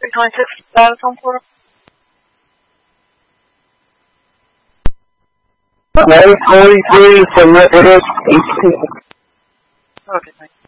326 phone call. 143 from Riverhead. Okay, thanks.